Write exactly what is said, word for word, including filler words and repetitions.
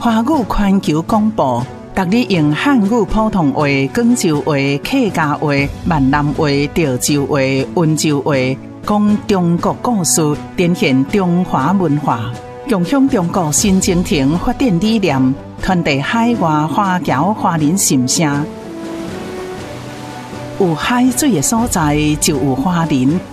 华语环球广播，逐日用汉语普通话、广州话、客家话、闽南话、潮州话、温州话，讲中国故事，展现中华文化，共享中国新征程发展理念，传递海外华侨华人心声。有海水的所在，就有华人。